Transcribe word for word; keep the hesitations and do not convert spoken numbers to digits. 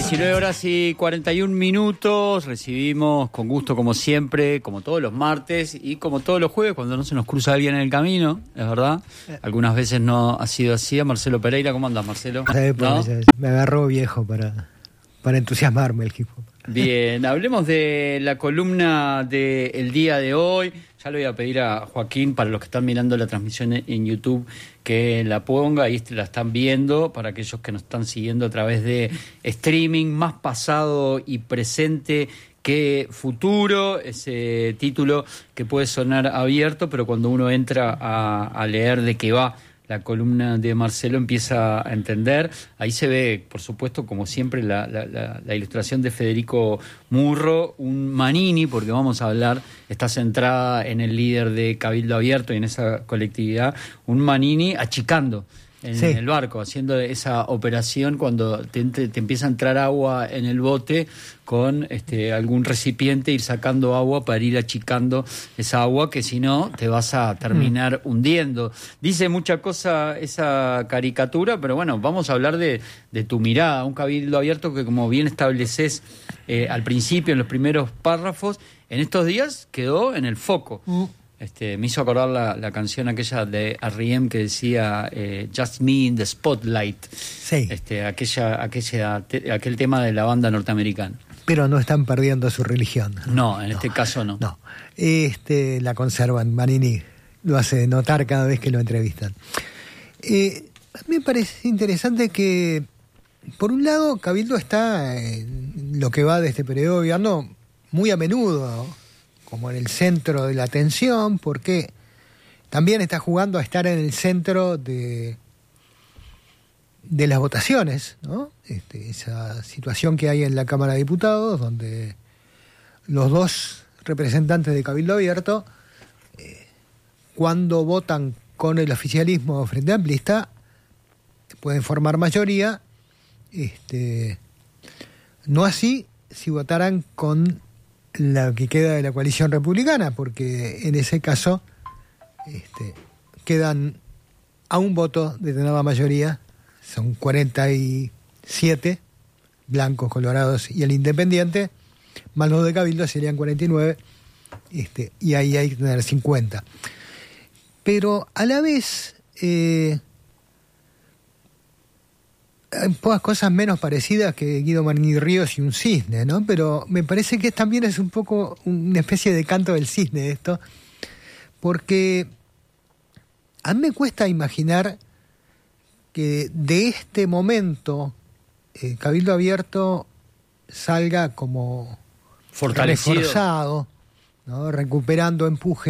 diecinueve horas y cuarenta y un minutos, recibimos con gusto como siempre, como todos los martes y como todos los jueves cuando no se nos cruza alguien en el camino, es verdad, algunas veces no ha sido así. A Marcelo Pereira, ¿cómo andas, Marcelo? ¿No? Me agarró viejo para, para entusiasmarme el hip hop. Bien, hablemos de la columna del día de hoy. Ya le voy a pedir a Joaquín, para los que están mirando la transmisión en YouTube, que la ponga, ahí la están viendo, para aquellos que nos están siguiendo a través de streaming, más pasado y presente que futuro, ese título que puede sonar abierto, pero cuando uno entra a, a leer de qué va la columna de Marcelo empieza a entender. Ahí se ve, por supuesto, como siempre, la, la, la, la ilustración de Federico Murro, un Manini, porque vamos a hablar, está centrada en el líder de Cabildo Abierto y en esa colectividad, un Manini achicando en sí. el barco, haciendo esa operación cuando te, te, te empieza a entrar agua en el bote, con este algún recipiente, ir sacando agua para ir achicando esa agua, que si no te vas a terminar mm. hundiendo. Dice mucha cosa esa caricatura, pero bueno, vamos a hablar de, de tu mirada, un Cabildo Abierto que, como bien estableces eh, al principio, en los primeros párrafos, en estos días quedó en el foco. Mm. Este, me hizo acordar la, la canción aquella de R E M que decía eh, Just Me in the Spotlight. Sí. Este, aquella, aquella, te, aquel tema de la banda norteamericana. Pero no están perdiendo su religión. No, en no, este caso no. No, este, la conservan. Manini lo hace notar cada vez que lo entrevistan. Eh, a mí me parece interesante que, por un lado, Cabildo está en lo que va de este periodo de gobierno muy a menudo, ¿no?, como en el centro de la atención, porque también está jugando a estar en el centro de, de las votaciones, ¿no? Este, esa situación que hay en la Cámara de Diputados, donde los dos representantes de Cabildo Abierto, eh, cuando votan con el oficialismo Frente Amplista, pueden formar mayoría, este, no así si votaran con la que queda de la coalición republicana, porque en ese caso este, quedan a un voto de tener la mayoría, son cuarenta y siete, blancos, colorados y el independiente, más los de Cabildo serían cuarenta y nueve, este, y ahí hay que tener cincuenta. Pero a la vez eh, hay pocas cosas menos parecidas que Guido Manini Ríos y un cisne, ¿no? Pero me parece que también es un poco una especie de canto del cisne esto, porque a mí me cuesta imaginar que de este momento eh, Cabildo Abierto salga como fortalecido, reforzado, ¿no?, recuperando empuje